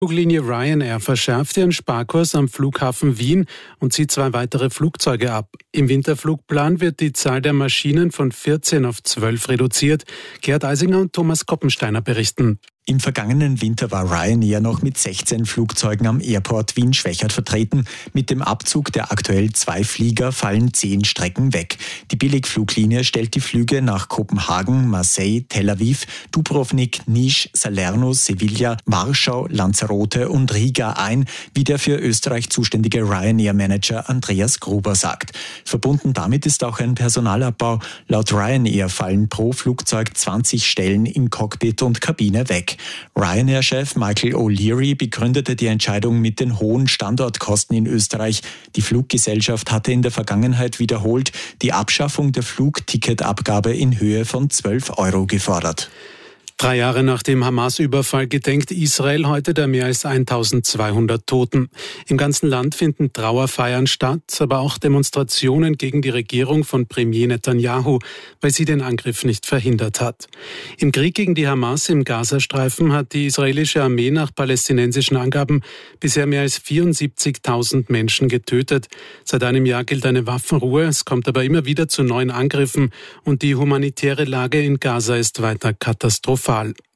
Fluglinie Ryanair verschärft ihren Sparkurs am Flughafen Wien und zieht 2 weitere Flugzeuge ab. Im Winterflugplan wird die Zahl der Maschinen von 14 auf 12 reduziert. Gerhard Eisinger und Thomas Koppensteiner berichten. Im vergangenen Winter war Ryanair noch mit 16 Flugzeugen am Airport Wien-Schwechat vertreten. Mit dem Abzug der aktuell 2 Flieger fallen 10 Strecken weg. Die Billigfluglinie stellt die Flüge nach Kopenhagen, Marseille, Tel Aviv, Dubrovnik, Niš, Salerno, Sevilla, Warschau, Lanzarote und Riga ein, wie der für Österreich zuständige Ryanair-Manager Andreas Gruber sagt. Verbunden damit ist auch ein Personalabbau. Laut Ryanair fallen pro Flugzeug 20 Stellen in Cockpit und Kabine weg. Ryanair-Chef Michael O'Leary begründete die Entscheidung mit den hohen Standortkosten in Österreich. Die Fluggesellschaft hatte in der Vergangenheit wiederholt die Abschaffung der Flugticketabgabe in Höhe von 12 € gefordert. 3 Jahre nach dem Hamas-Überfall gedenkt Israel heute der mehr als 1200 Toten. Im ganzen Land finden Trauerfeiern statt, aber auch Demonstrationen gegen die Regierung von Premier Netanyahu, weil sie den Angriff nicht verhindert hat. Im Krieg gegen die Hamas im Gazastreifen hat die israelische Armee nach palästinensischen Angaben bisher mehr als 74.000 Menschen getötet. Seit einem Jahr gilt eine Waffenruhe, es kommt aber immer wieder zu neuen Angriffen und die humanitäre Lage in Gaza ist weiter katastrophal.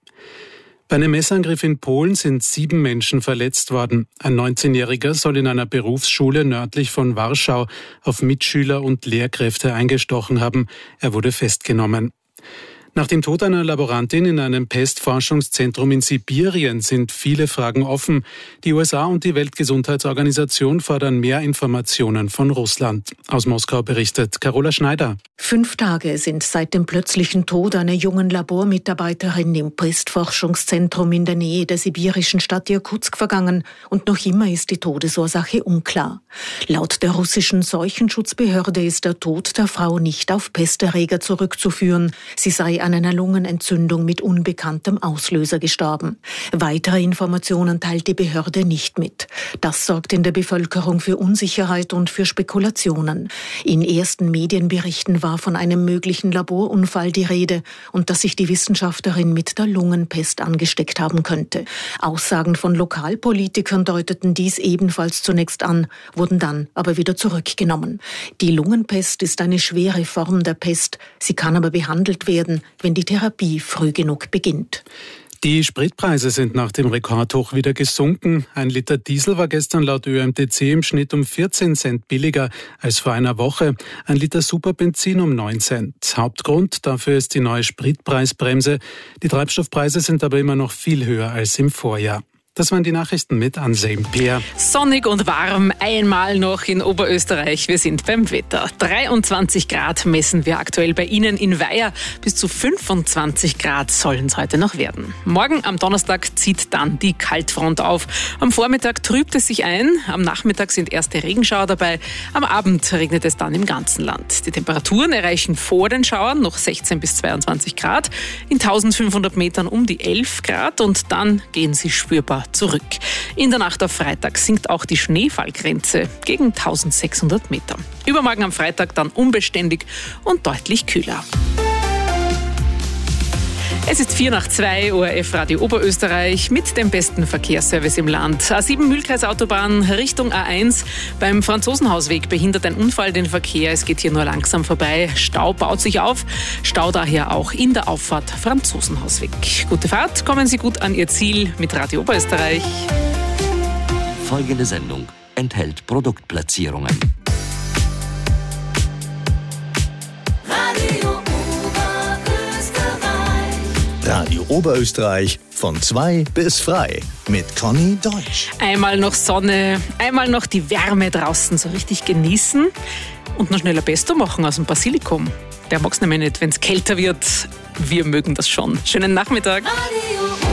Bei einem Messerangriff in Polen sind 7 Menschen verletzt worden. Ein 19-Jähriger soll in einer Berufsschule nördlich von Warschau auf Mitschüler und Lehrkräfte eingestochen haben. Er wurde festgenommen. Nach dem Tod einer Laborantin in einem Pestforschungszentrum in Sibirien sind viele Fragen offen. Die USA und die Weltgesundheitsorganisation fordern mehr Informationen von Russland. Aus Moskau berichtet Carola Schneider. 5 Tage sind seit dem plötzlichen Tod einer jungen Labormitarbeiterin im Pestforschungszentrum in der Nähe der sibirischen Stadt Irkutsk vergangen und noch immer ist die Todesursache unklar. Laut der russischen Seuchenschutzbehörde ist der Tod der Frau nicht auf Pesterreger zurückzuführen. Sie sei an einer Lungenentzündung mit unbekanntem Auslöser gestorben. Weitere Informationen teilt die Behörde nicht mit. Das sorgt in der Bevölkerung für Unsicherheit und für Spekulationen. In ersten Medienberichten war von einem möglichen Laborunfall die Rede und dass sich die Wissenschaftlerin mit der Lungenpest angesteckt haben könnte. Aussagen von Lokalpolitikern deuteten dies ebenfalls zunächst an, wurden dann aber wieder zurückgenommen. Die Lungenpest ist eine schwere Form der Pest. Sie kann aber behandelt werden, wenn die Therapie früh genug beginnt. Die Spritpreise sind nach dem Rekordhoch wieder gesunken. 1 Liter Diesel war gestern laut ÖMTC im Schnitt um 14 Cent billiger als vor einer Woche. 1 Liter Superbenzin um 9 Cent. Hauptgrund dafür ist die neue Spritpreisbremse. Die Treibstoffpreise sind aber immer noch viel höher als im Vorjahr. Das waren die Nachrichten mit Anselm Peer. Sonnig und warm, einmal noch in Oberösterreich. Wir sind beim Wetter. 23 Grad messen wir aktuell bei Ihnen in Weiher. Bis zu 25 Grad sollen es heute noch werden. Morgen am Donnerstag zieht dann die Kaltfront auf. Am Vormittag trübt es sich ein. Am Nachmittag sind erste Regenschauer dabei. Am Abend regnet es dann im ganzen Land. Die Temperaturen erreichen vor den Schauern noch 16 bis 22 Grad. In 1500 Metern um die 11 Grad und dann gehen sie spürbar zurück. In der Nacht auf Freitag sinkt auch die Schneefallgrenze gegen 1600 Meter. Übermorgen am Freitag dann unbeständig und deutlich kühler. Es ist 2:04, ORF Radio Oberösterreich mit dem besten Verkehrsservice im Land. A7 Mühlkreisautobahn Richtung A1. Beim Franzosenhausweg behindert ein Unfall den Verkehr. Es geht hier nur langsam vorbei. Stau baut sich auf. Stau daher auch in der Auffahrt Franzosenhausweg. Gute Fahrt, kommen Sie gut an Ihr Ziel mit Radio Oberösterreich. Folgende Sendung enthält Produktplatzierungen. Radio Oberösterreich von 2 bis frei mit Conny Deutsch. Einmal noch Sonne, einmal noch die Wärme draußen so richtig genießen und noch schneller Pesto machen aus dem Basilikum. Der mag's nämlich nicht, wenn es kälter wird. Wir mögen das schon. Schönen Nachmittag.